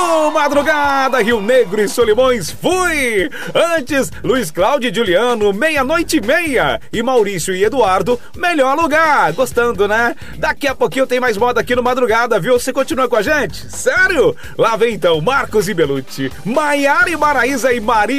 No Madrugada, Rio Negro e Solimões, fui! Antes, Luiz Cláudio e Juliano, meia-noite e meia. E Maurício e Eduardo, melhor lugar. Gostando, né? Daqui a pouquinho tem mais moda aqui no Madrugada, viu? Você continua com a gente? Sério? Lá vem então Marcos e Belucci, Maiara e Maraísa e Maria